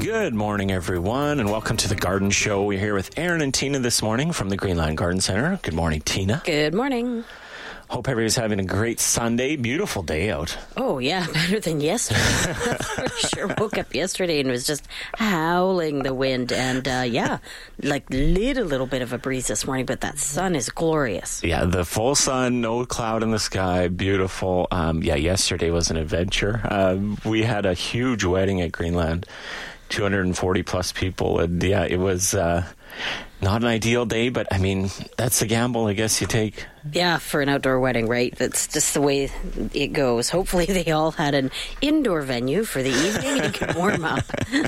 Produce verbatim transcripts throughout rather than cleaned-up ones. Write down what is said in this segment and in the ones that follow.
Good morning, everyone, and welcome to the Garden Show. We're here with Aaron and Tina this morning from the Greenland Garden Center. Good morning, Tina. Good morning. Hope everybody's having a great Sunday. Beautiful day out. Oh, yeah, better than yesterday. I sure woke up yesterday and it was just howling the wind. And, uh, yeah, like lit a little bit of a breeze this morning, but that sun is glorious. Yeah, the full sun, no cloud in the sky, beautiful. Um, yeah, yesterday was an adventure. Um, we had a huge wedding at Greenland, two hundred forty plus people. And, yeah, it was... Uh, Not an ideal day, but I mean, that's the gamble I guess you take. Yeah, for an outdoor wedding, right? That's just the way it goes. Hopefully they all had an indoor venue for the evening and could warm up.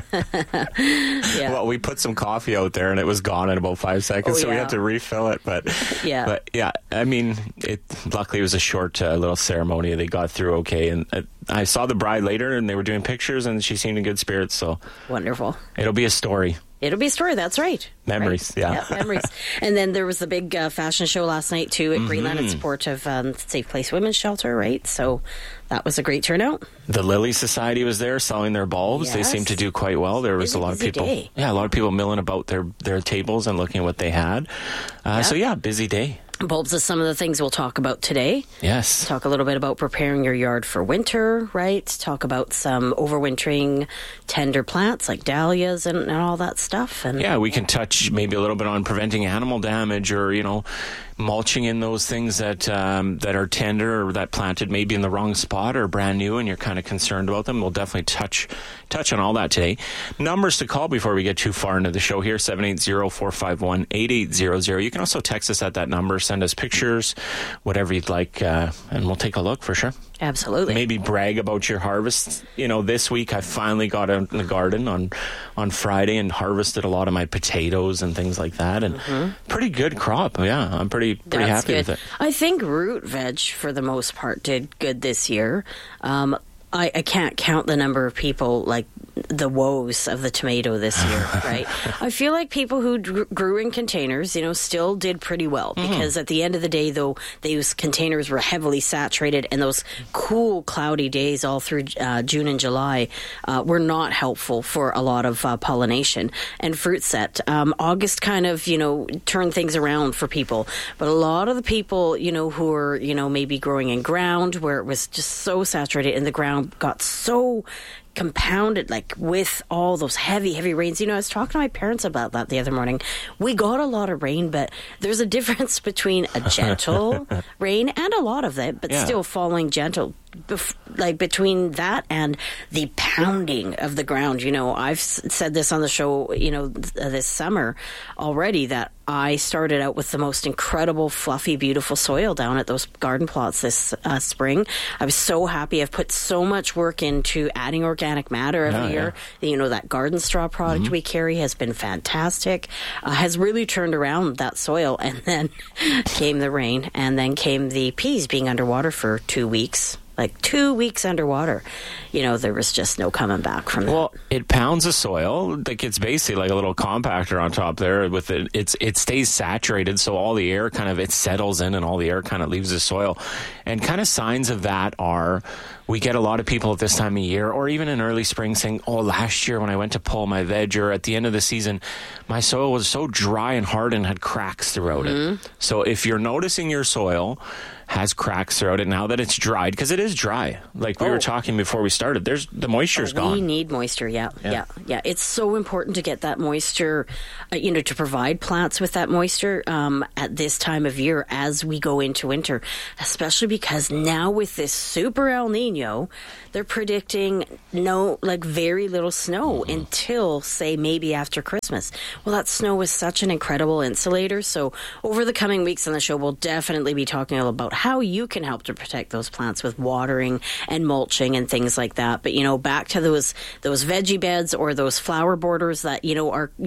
Yeah. Well, we put some coffee out there and it was gone in about five seconds, oh, so yeah. we had to refill it. But yeah, but yeah, I mean, it. Luckily, it was a short uh, little ceremony. They got through okay, and uh, I saw the bride later, and they were doing pictures, and she seemed in good spirits. So wonderful. It'll be a story. It'll be a story, that's right. Memories, right? yeah. yeah. Memories. And then there was the big uh, fashion show last night, too, at mm-hmm. Greenland in support of um, Safe Place Women's Shelter, right? So that was a great turnout. The Lily Society was there selling their bulbs. Yes. They seemed to do quite well. There was busy, a lot of people. Day. Yeah, a lot of people milling about their, their tables and looking at what they had. Uh, yeah. So, yeah, busy day. Bulbs is some of the things we'll talk about today. Yes. Talk a little bit about preparing your yard for winter, right? Talk about some overwintering tender plants like dahlias and, and all that stuff. And yeah, we can touch maybe a little bit on preventing animal damage or, you know, mulching in those things that um, that are tender or that planted maybe in the wrong spot or brand new and you're kind of concerned about them. We'll definitely touch touch on all that today. Numbers to call before we get too far into the show here, seven eight zero, four five one, eight eight zero zero. You can also text us at that number, send us pictures, whatever you'd like, uh, and we'll take a look for sure. Absolutely. Maybe brag about your harvest. You know, this week I finally got out in the garden on, on Friday and harvested a lot of my potatoes and things like that. And mm-hmm. pretty good crop. Yeah, I'm pretty pretty That's happy good. with it. I think root veg, for the most part, did good this year. Um, I, I can't count the number of people, like the woes of the tomato this year, right? I feel like people who d- grew in containers, you know, still did pretty well because mm. at the end of the day, though, those containers were heavily saturated and those cool, cloudy days all through uh, June and July uh, were not helpful for a lot of uh, pollination and fruit set. Um, August kind of, you know, turned things around for people, but a lot of the people, you know, who were, you know, maybe growing in ground where it was just so saturated and the ground got so compounded, like with all those heavy, heavy rains. You know, I was talking to my parents about that the other morning. We got a lot of rain, but there's a difference between a gentle rain and a lot of it, but yeah. still falling gentle. Bef- like between that and the pounding of the ground. You know, I've s- said this on the show, you know, th- this summer already that I started out with the most incredible, fluffy, beautiful soil down at those garden plots this uh, spring. I was so happy. I've put so much work into adding organic matter every yeah, year. Yeah. You know, that garden straw product mm-hmm. we carry has been fantastic, uh, has really turned around that soil. And then came the rain, and then came the peas being underwater for two weeks. Like two weeks underwater, you know, there was just no coming back from that. Well, it pounds the soil. Like it's basically like a little compactor on top there. With it, it's it stays saturated, so all the air kind of it settles in, and all the air kind of leaves the soil. And kind of signs of that are we get a lot of people at this time of year, or even in early spring, saying, "Oh, last year when I went to pull my veg, or at the end of the season, my soil was so dry and hard and had cracks throughout mm-hmm. it." So if you're noticing your soil has cracks throughout it now that it's dried, because it is dry. Like we oh. were talking before we started, there's the moisture's oh, gone. We need moisture, yeah, yeah, yeah, yeah. It's so important to get that moisture, uh, you know, to provide plants with that moisture um, at this time of year as we go into winter, especially because now with this super El Nino, they're predicting no, like very little snow mm-hmm. until, say, maybe after Christmas. Well, that snow is such an incredible insulator. So over the coming weeks on the show, we'll definitely be talking about how you can help to protect those plants with watering and mulching and things like that. But, you know, back to those those veggie beds or those flower borders that, you know, are you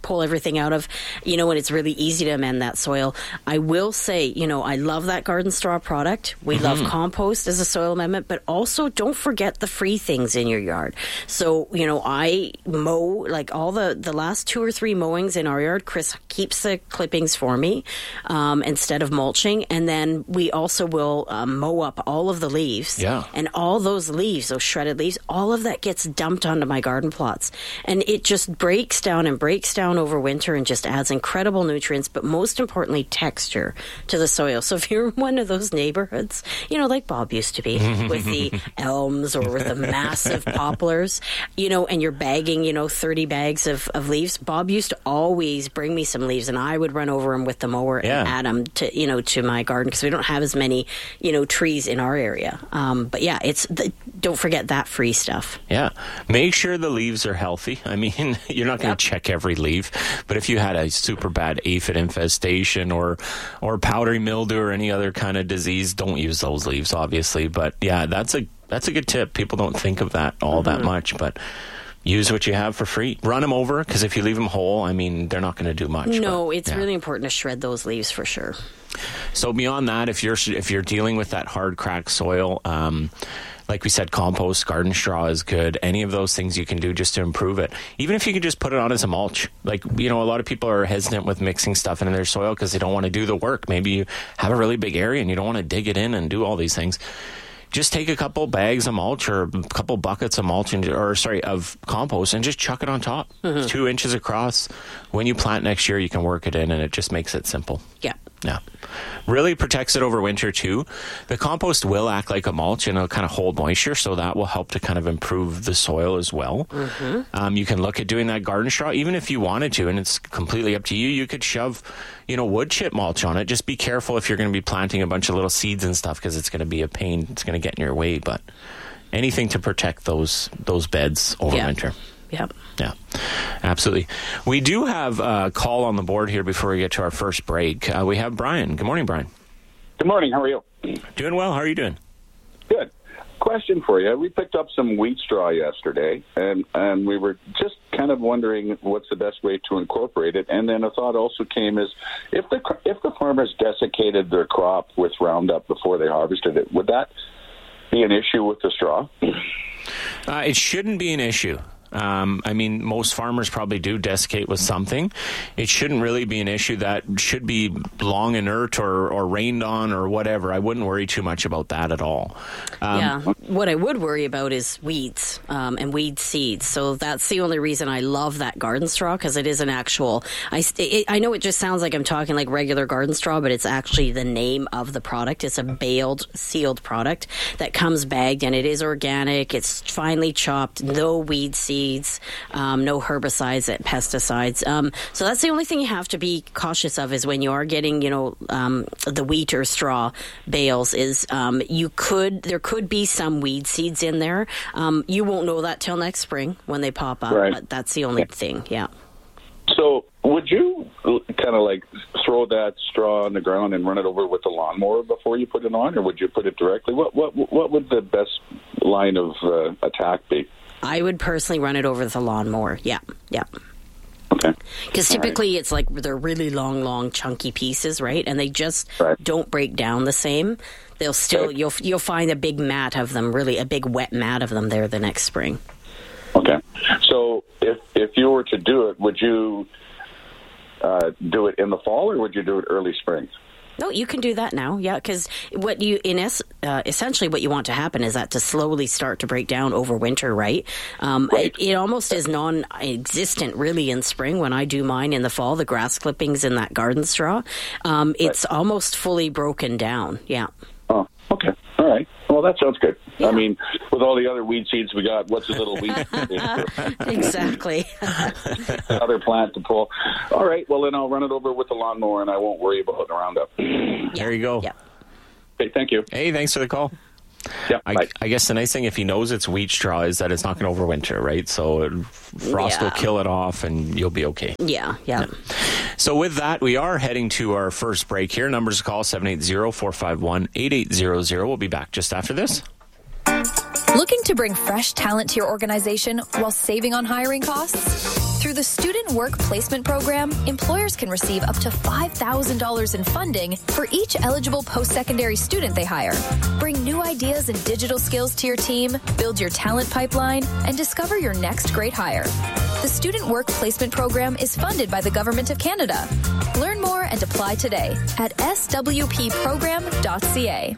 pull everything out of, you know, and it's really easy to amend that soil. I will say, you know, I love that garden straw product. We mm-hmm. love compost as a soil amendment, but also don't forget the free things in your yard. So, you know, I mow, like all the, the last two or three mowings in our yard, Chris keeps the clippings for me um, instead of mulching. And then we also will um, mow up all of the leaves. Yeah. And all those leaves, those shredded leaves, all of that gets dumped onto my garden plots. And it just breaks down and breaks down over winter and just adds incredible nutrients, but most importantly, texture to the soil. So if you're in one of those neighborhoods, you know, like Bob used to be, with the elms or with the massive poplars, you know, and you're bagging, you know, thirty bags of, of leaves, Bob used to always bring me some leaves, and I would run over them with the mower yeah. and add them to, you know, to my garden, because we don't have as many, you know, trees in our area. Um, but yeah, it's the, don't forget that free stuff. Yeah. Make sure the leaves are healthy. I mean, you're not going to yep. check every leaf, but if you had a super bad aphid infestation or or powdery mildew or any other kind of disease, don't use those leaves, obviously. But yeah, that's a that's a good tip. People don't think of that all mm-hmm. that much, but use what you have for free. Run them over, because if you leave them whole, I mean, they're not going to do much. No, but, it's yeah. really important to shred those leaves for sure. So beyond that, if you're if you're dealing with that hard cracked soil, um, like we said, compost, garden straw is good. Any of those things you can do just to improve it. Even if you can just put it on as a mulch. Like, you know, a lot of people are hesitant with mixing stuff into their soil because they don't want to do the work. Maybe you have a really big area and you don't want to dig it in and do all these things. Just take a couple bags of mulch or a couple buckets of mulch, and, or sorry, of compost, and just chuck it on top. Mm-hmm. Two inches across. When you plant next year, you can work it in, and it just makes it simple. Yeah. Yeah. Really protects it over winter, too. The compost will act like a mulch, and it'll kind of hold moisture, so that will help to kind of improve the soil as well. Mm-hmm. Um, you can look at doing that garden straw, even if you wanted to, and it's completely up to you. You could shove, you know, wood chip mulch on it. Just be careful if you're going to be planting a bunch of little seeds and stuff, because it's going to be a pain. It's going to get in your way, but anything to protect those those beds over yeah. winter. Yep. Yeah, absolutely. We do have a call on the board here before we get to our first break. Uh, we have Brian. Good morning, Brian. Good morning. How are you? Doing well. How are you doing? Good. Question for you. We picked up some wheat straw yesterday, and, and we were just kind of wondering what's the best way to incorporate it. And then a thought also came is, if the if the farmers desiccated their crop with Roundup before they harvested it, would that be an issue with the straw? Uh, it shouldn't be an issue. Um, I mean, most farmers probably do desiccate with something. It shouldn't really be an issue. That should be long inert or, or rained on or whatever. I wouldn't worry too much about that at all. Um, yeah. What I would worry about is weeds um, and weed seeds. So that's the only reason I love that garden straw, because it is an actual, I, it, I know it just sounds like I'm talking like regular garden straw, but it's actually the name of the product. It's a baled, sealed product that comes bagged, and it is organic. It's finely chopped, no weed seeds. Seeds, um, no herbicides and pesticides. Um, so that's the only thing you have to be cautious of, is when you are getting, you know, um, the wheat or straw bales, is um, you could, there could be some weed seeds in there. Um, you won't know that till next spring when they pop up, right. But that's the only thing, yeah. So would you kind of like throw that straw on the ground and run it over with the lawnmower before you put it on, or would you put it directly? What what what would the best line of uh, attack be? I would personally run it over the lawnmower. Yeah, yeah. Okay. Because typically right. it's like they're really long, long, chunky pieces, right? And they just right. don't break down the same. They'll still okay. you'll you'll find a big mat of them, really a big wet mat of them there the next spring. Okay. So if if you were to do it, would you uh, do it in the fall, or would you do it early spring? No, you can do that now, yeah, because what you, in es- uh, essentially what you want to happen is that to slowly start to break down over winter, right? Um, right. It, it almost is non-existent, really, in spring. When I do mine in the fall, the grass clippings in that garden straw, um, it's right. almost fully broken down, yeah. Oh, okay. All right. Well, that sounds good. Yeah. I mean, with all the other weed seeds we got, what's a little weed? Exactly. Another plant to pull. All right. Well, then I'll run it over with the lawnmower, and I won't worry about the Roundup. Yeah. There you go. Yeah. Okay. Thank you. Hey, thanks for the call. Yeah, I, I guess the nice thing, if he knows it's wheat straw, is that it's not going to overwinter, right? So it, frost yeah. will kill it off, and you'll be okay. Yeah, yeah, yeah. So with that, we are heading to our first break here. Numbers to call, seven eight zero, four five one, eight eight zero zero. We'll be back just after this. Looking to bring fresh talent to your organization while saving on hiring costs? Through the Student Work Placement Program, employers can receive up to five thousand dollars in funding for each eligible post-secondary student they hire. Bring new ideas and digital skills to your team, build your talent pipeline, and discover your next great hire. The Student Work Placement Program is funded by the Government of Canada. Learn more and apply today at s w p program dot c a.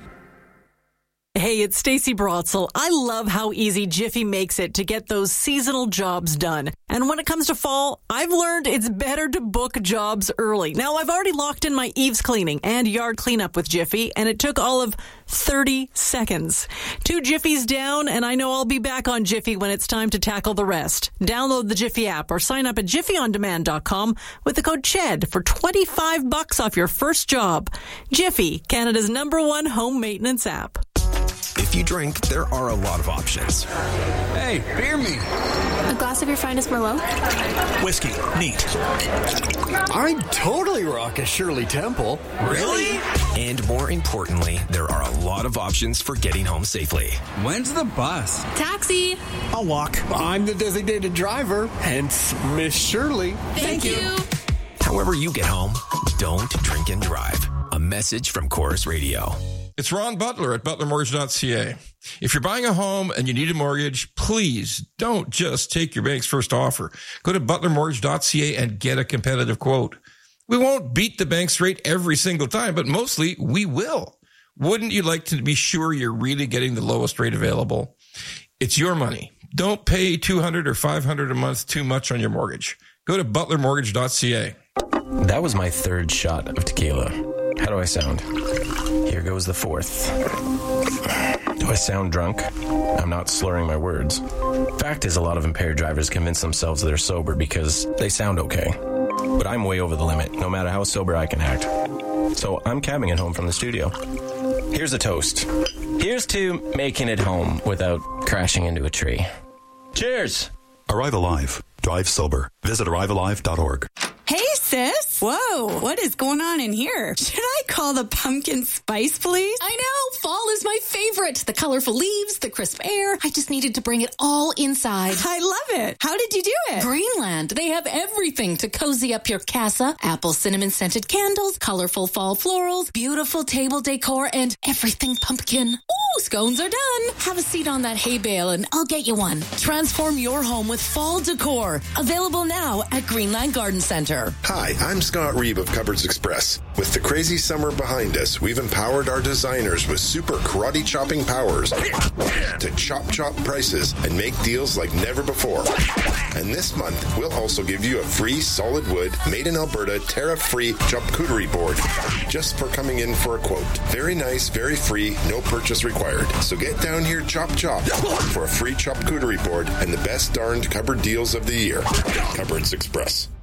Hey, it's Stacey Brotzel. I love how easy Jiffy makes it to get those seasonal jobs done. And when it comes to fall, I've learned it's better to book jobs early. Now, I've already locked in my eaves cleaning and yard cleanup with Jiffy, and it took all of thirty seconds. Two Jiffies down, and I know I'll be back on Jiffy when it's time to tackle the rest. Download the Jiffy app or sign up at jiffy on demand dot com with the code CHED for twenty-five bucks off your first job. Jiffy, Canada's number one home maintenance app. If you drink, there are a lot of options. Hey, beer me. A glass of your finest Merlot? Whiskey. Neat. I'd totally rock a Shirley Temple. Really? And more importantly, there are a lot of options for getting home safely. When's the bus? Taxi. I'll walk. I'm the designated driver, hence Miss Shirley. Thank, Thank you. you. However you get home, don't drink and drive. A message from Chorus Radio. It's Ron Butler at butler mortgage dot c a. If you're buying a home and you need a mortgage, please don't just take your bank's first offer. Go to butler mortgage dot c a and get a competitive quote. We won't beat the bank's rate every single time, but mostly we will. Wouldn't you like to be sure you're really getting the lowest rate available? It's your money. Don't pay two hundred dollars or five hundred dollars a month too much on your mortgage. Go to butler mortgage dot c a. That was my third shot of tequila. How do I sound? Here goes the fourth. Do I sound drunk? I'm not slurring my words. Fact is, a lot of impaired drivers convince themselves they're sober because they sound okay. But I'm way over the limit, no matter how sober I can act. So I'm cabbing it home from the studio. Here's a toast. Here's to making it home without crashing into a tree. Cheers! Arrive Alive. Drive sober. Visit arrive alive dot org. Hey, sis. Whoa, what is going on in here? Should I call the pumpkin spice police? I know. Fall is my favorite. The colorful leaves, the crisp air. I just needed to bring it all inside. I love it. How did you do it? Greenland. They have everything to cozy up your casa. Apple cinnamon scented candles, colorful fall florals, beautiful table decor, and everything pumpkin. Ooh, scones are done. Have a seat on that hay bale and I'll get you one. Transform your home with fall decor. Available now at Greenland Garden Center. Hi, I'm Scott Reeb of Cupboards Express. With the crazy summer behind us, we've empowered our designers with super karate chopping powers to chop chop prices and make deals like never before. And this month, we'll also give you a free solid wood, made in Alberta, tariff-free charcuterie board just for coming in for a quote. Very nice, very free, no purchase required. So get down here, chop chop, for a free charcuterie board and the best darned cupboard deals of the year. Cupboards Express.